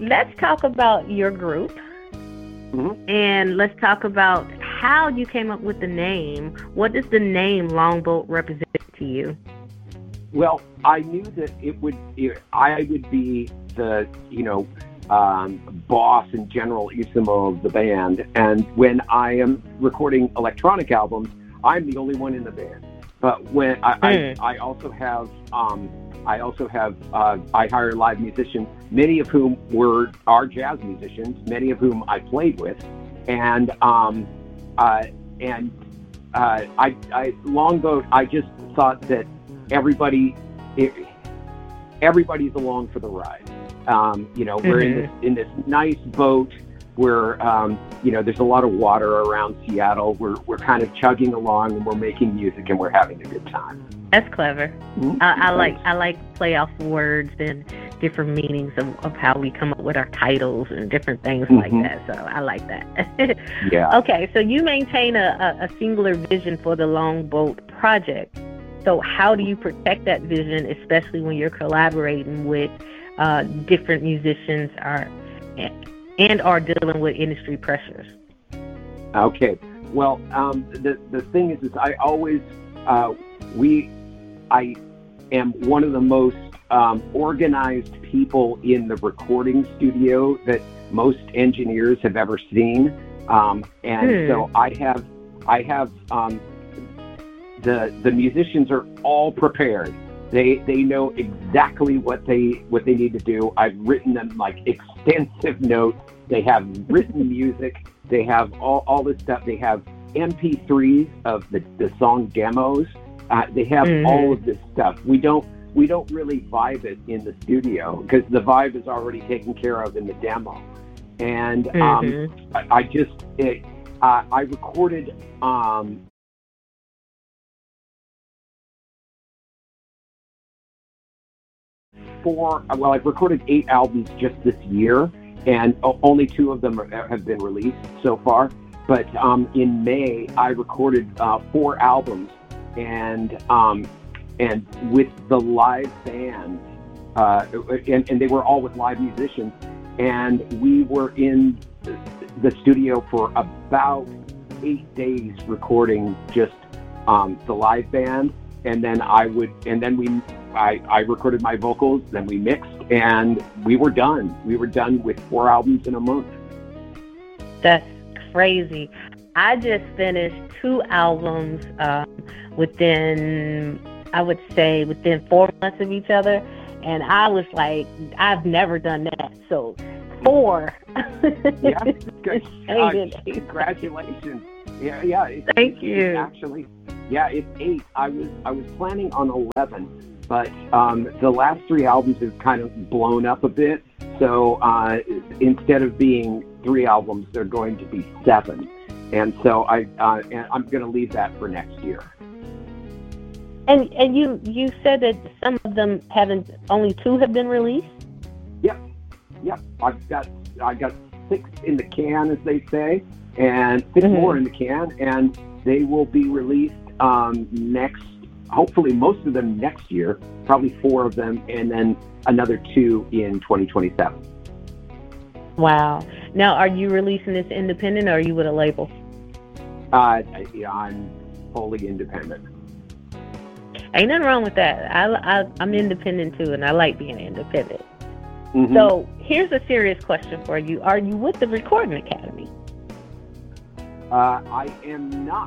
let's talk about your group, and let's talk about how you came up with the name. What does the name Longboat represent to you? Well, I knew that I would be the, boss and generalissimo of the band. And when I am recording electronic albums, I'm the only one in the band. But when I also have, I hire live musicians, many of whom are jazz musicians, many of whom I played with, and Longboat. I just thought that everybody's along for the ride. We're in this nice boat where there's a lot of water around Seattle. We're kind of chugging along, and we're making music, and we're having a good time. That's clever. I like play off words and different meanings of how we come up with our titles and different things like that. So I like that. Yeah. Okay, so you maintain a singular vision for the Longboat project. So how do you protect that vision, especially when you're collaborating with different musicians are dealing with industry pressures? Okay. Well, the thing is I always I am one of the most organized people in the recording studio that most engineers have ever seen, so I have the musicians are all prepared. They know exactly what they need to do. I've written them like extensive notes. They have written music. They have all this stuff. They have MP3s of the song demos. They have all of this stuff. We don't really vibe it in the studio because the vibe is already taken care of in the demo. And I recorded. I've recorded 8 albums just this year, and only 2 of them have been released so far. But in May, I recorded 4 albums, and with the live band, and they were all with live musicians, and we were in the studio for about 8 days recording just the live band, and then I recorded my vocals, then we mixed, and we were done. We were done with 4 albums in a month. That's crazy. I just finished 2 albums within 4 months of each other, and I was like, I've never done that. So 4. Yeah, congratulations. Yeah. Thank you. Actually, yeah, it's 8. I was planning on 11. But the last 3 albums have kind of blown up a bit. So instead of being 3 albums, they're going to be 7. And so I'm going to leave that for next year. And you said that some of them only 2 have been released? Yep. I've got 6 in the can, as they say, and 6 more in the can, and they will be released hopefully most of them next year, probably 4 of them, and then another 2 in 2027. Wow. Now, are you releasing this independent, or are you with a label? I'm wholly independent. Ain't nothing wrong with that. I'm independent too, and I like being independent. So here's a serious question for you. Are you with the Recording Academy? I am not.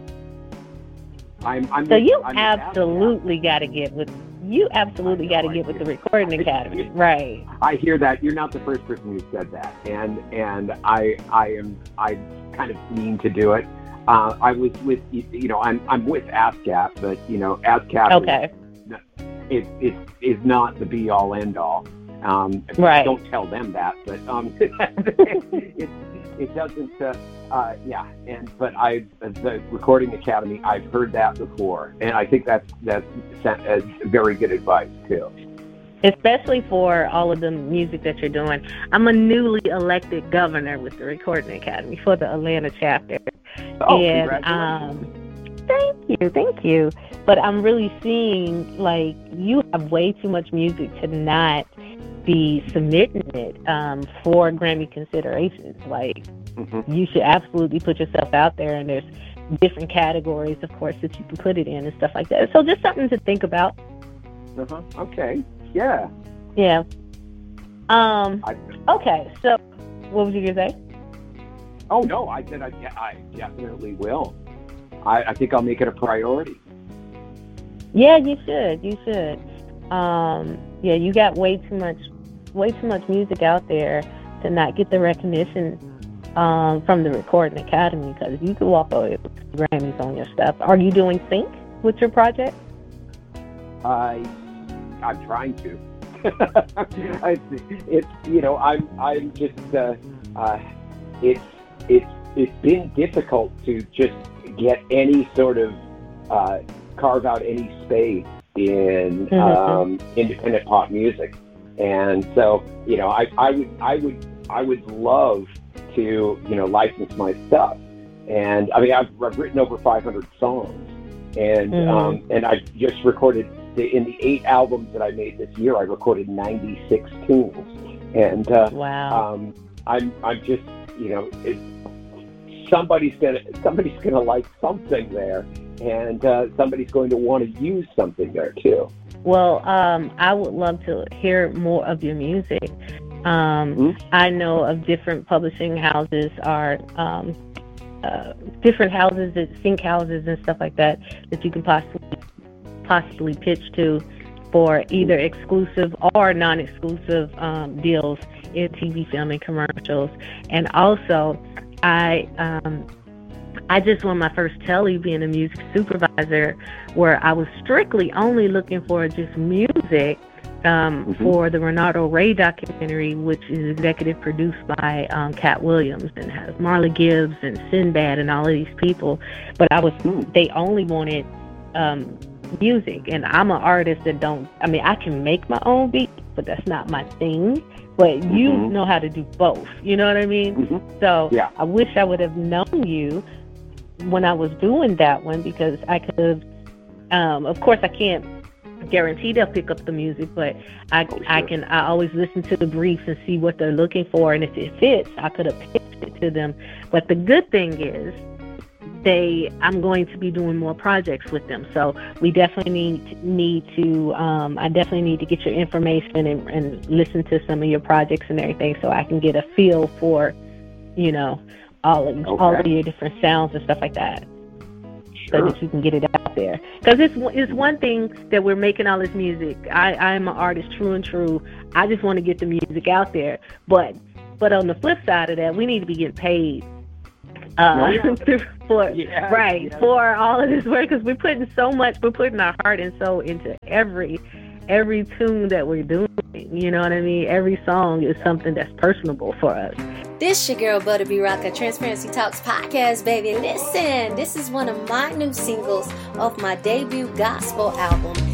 You absolutely got to get with the Recording Academy, right? I hear that. You're not the first person who said that, and I kind of mean to do it. I was with I'm with ASCAP, but ASCAP is not the be all end all. Right. Don't tell them that, but it doesn't. But the Recording Academy, I've heard that before, and I think that's very good advice too. Especially for all of the music that you're doing. I'm a newly elected governor with the Recording Academy for the Atlanta chapter. Oh, and thank you. But I'm really seeing like you have way too much music to not be submitting it for Grammy considerations. Like, you should absolutely put yourself out there, and there's different categories, of course, that you can put it in and stuff like that. So just something to think about. Okay. Yeah. Yeah. Okay. So, what was you gonna say? Oh no, I said I definitely will. I think I'll make it a priority. Yeah, you should. You should. Yeah, you got way too much music out there to not get the recognition from the Recording Academy, because you could walk away with Grammys on your stuff. Are you doing sync with your project? I'm trying to. It's I'm just it's been difficult to just get any sort of carve out any space in independent pop music, and so I would love to license my stuff, and I mean I've written over 500 songs, and I just recorded in the 8 albums that I made this year. I recorded 96 tunes, and wow. I'm just somebody's gonna like something there, and somebody's going to want to use something there too. Well, I would love to hear more of your music. I know of different publishing houses, are different houses, that sync houses and stuff like that you can possibly pitch to for either exclusive or non-exclusive deals in TV, film, and commercials. And also, I just won my first telly being a music supervisor, where I was strictly only looking for just music for the Renato Ray documentary, which is executive produced by Cat Williams and has Marla Gibbs and Sinbad and all of these people. But they only wanted music, and I'm an artist that I can make my own beat, but that's not my thing. But you know how to do both, you know what I mean? So yeah. I wish I would have known you when I was doing that one, because I could have, of course I can't guarantee they'll pick up the music, but I always listen to the briefs and see what they're looking for, and if it fits, I could have pitched it to them. But the good thing is, I'm going to be doing more projects with them, so we definitely need to. I definitely need to get your information and listen to some of your projects and everything, so I can get a feel for, all of your different sounds and stuff like that, so that you can get it out there. Because it's one thing that we're making all this music. I am an artist, true and true. I just want to get the music out there, but on the flip side of that, we need to be getting paid. For all of this work, because we're putting our heart and soul into every tune that we're doing. You know what I mean? Every song is something that's personable for us. This your girl Butter B Rocker, Transparency Talks podcast, baby. Listen, this is one of my new singles off my debut gospel album.